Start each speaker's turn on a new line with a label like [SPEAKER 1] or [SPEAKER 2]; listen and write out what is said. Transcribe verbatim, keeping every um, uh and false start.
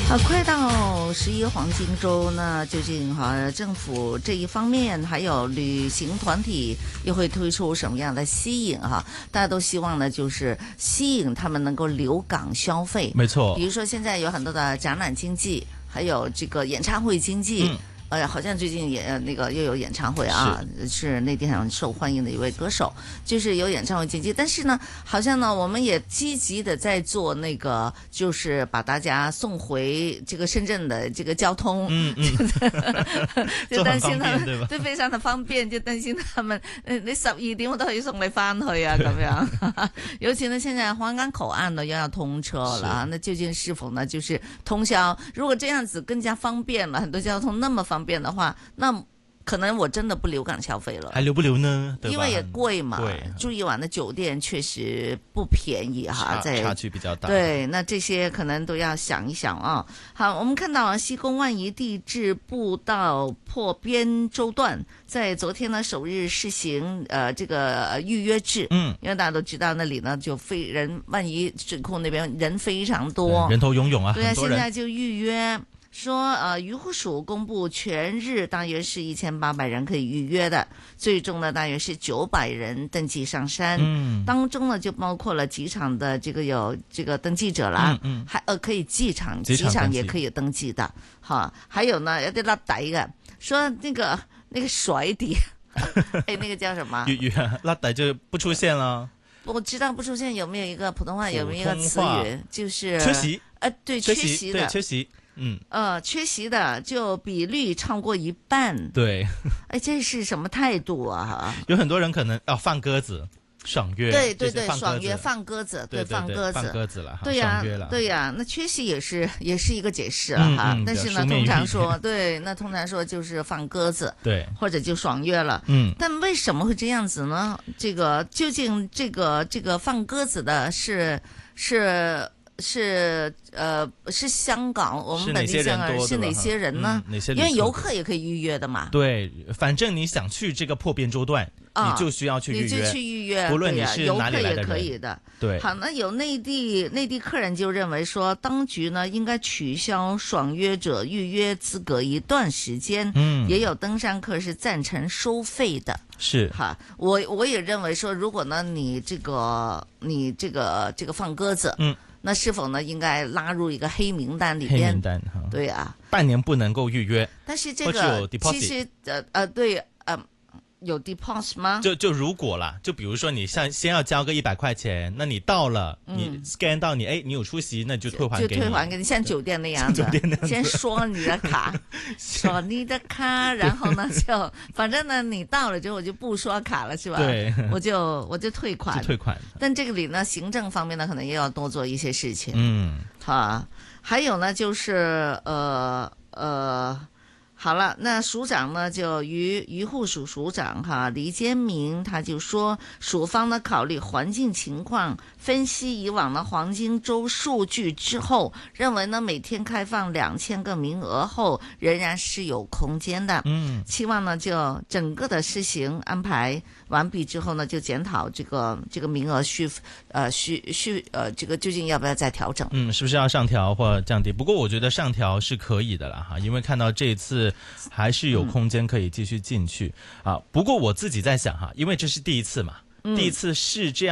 [SPEAKER 1] 啊，快到十一黄金周，那究竟哈政府这一方面，还有旅行团体又会推出什么样的吸引哈？大家都希望呢，就是吸引他们能够留港消费。
[SPEAKER 2] 没错，
[SPEAKER 1] 比如说现在有很多的展览经济，还有这个演唱会经济。嗯呃，好像最近也呃那个又有演唱会啊，是, 是内地很受欢迎的一位歌手，就是有演唱会经济。但是呢，好像呢，我们也积极的在做那个，就是把大家送回这个深圳的这个交通，
[SPEAKER 2] 嗯嗯，
[SPEAKER 1] 就擔心他們都非常的方便，就擔心他們，呃，你十二點我都可以送你翻去啊，咁樣。尤其呢，現在皇崗口岸呢又要通車了，那究竟是否呢，就是通宵？如果這樣子更加方便了，很多交通那麼方便。方便的話，那可能我真的不留港消費了。
[SPEAKER 2] 還留不留呢？
[SPEAKER 1] 因為也貴嘛，住一晚的酒店確實不便宜哈，在
[SPEAKER 2] 差距比較大。
[SPEAKER 1] 對，那這些可能都要想一想啊。好，我們看到啊，西貢萬宜地質步道破邊洲段在昨天呢首日試行，呃，這個預約制。嗯，因為大家都知道那裡呢就非人，萬宜水庫那邊人非常多，
[SPEAKER 2] 人頭湧湧啊。
[SPEAKER 1] 對啊，現在就預約。說呃，漁護署公布全日大約是一千八百人可以預約的，最終呢大約是九百人登記上山，嗯，當中呢就包括了機場的這個有這個登記者啦，嗯，嗯還呃可以機場機場也可以登記的，哈，還有呢有啲甩底嘅，說那個那個甩底，哎，那個叫什麼？
[SPEAKER 2] 粵語啊，甩底就不出現了。
[SPEAKER 1] 我知道不出現，有沒有一個普通話有沒有一個詞語？就是
[SPEAKER 2] 缺席，
[SPEAKER 1] 呃，對，缺席的，
[SPEAKER 2] 對，缺席。嗯，
[SPEAKER 1] 呃，缺席的就比率超過一半。
[SPEAKER 2] 對，
[SPEAKER 1] 哎，這是什麼態度啊？
[SPEAKER 2] 有很多人可能哦放鴿子、爽約，
[SPEAKER 1] 對對對，爽約放鴿子，對，放鴿子，
[SPEAKER 2] 放鴿子了，
[SPEAKER 1] 對呀，對呀，那缺席也是也是一個解釋了哈。但是呢，通常說對，那通常說就是放鴿子，對，或者就爽約了。嗯，但為什麼會這樣子呢？這個究竟這個這個放鴿子的是是？是呃是香港，我們本地香港人是哪些人呢？
[SPEAKER 2] 嗯、哪些？
[SPEAKER 1] 因為遊客也可以預約的嘛。
[SPEAKER 2] 對，反正你想去這個破邊洲段，啊、你就需要去預約，
[SPEAKER 1] 你就去預約。
[SPEAKER 2] 不論你是哪裡來的人，遊客也可以
[SPEAKER 1] 的。
[SPEAKER 2] 對。
[SPEAKER 1] 好，那有內地內地客人就認為說，當局呢應該取消爽約者預約資格一段時間。嗯。也有登山客是贊成收費的。
[SPEAKER 2] 是。
[SPEAKER 1] 哈，我我也認為說，如果呢你這個你這個這個放鴿子，嗯。那是否呢應該拉入一個黑名單裏邊？
[SPEAKER 2] 黑名單哈，
[SPEAKER 1] 對啊，
[SPEAKER 2] 半年不能夠預約。
[SPEAKER 1] 但是這個其實呃呃對呃有 deposit 嗎？
[SPEAKER 2] 就就如果啦，就比如說你先先要交個一百塊錢，那你到了，嗯、你 scan 到你哎你有出席，那就退還給你，
[SPEAKER 1] 就退還給你，像酒店那樣子，
[SPEAKER 2] 酒店那樣子，
[SPEAKER 1] 先刷你的卡，刷你的卡，然後呢就反正呢你到了之後我就不刷卡了，是吧？
[SPEAKER 2] 對，
[SPEAKER 1] 我就我就退款，
[SPEAKER 2] 就退款。
[SPEAKER 1] 但這個裡呢行政方面呢可能也要多做一些事情，
[SPEAKER 2] 嗯，
[SPEAKER 1] 哈，還有呢就是呃呃。好了，那署長呢就漁漁護署署長哈黎堅明他就說，署方呢考慮環境情況，分析以往的黃金周數據之後，認為呢每天開放兩千個名額後，仍然是有空間的。嗯，期望呢就整個的試行安排完畢之後呢，就檢討這個這個名額需呃需需呃這個究竟要不要再調整？
[SPEAKER 2] 嗯，是不是要上調或降低？不過我覺得上調是可以的啦哈，因為看到這一次。還是有空間可以繼續進去啊！不過我自己在想哈，因為這是第一次嘛，第一次是這樣。